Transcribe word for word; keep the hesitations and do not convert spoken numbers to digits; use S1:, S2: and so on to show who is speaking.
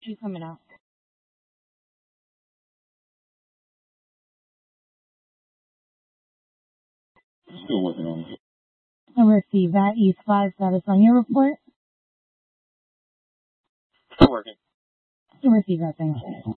S1: She's coming out.
S2: Still working on it.
S1: I received that East five status on your report.
S2: Still working.
S1: I received that, thank you.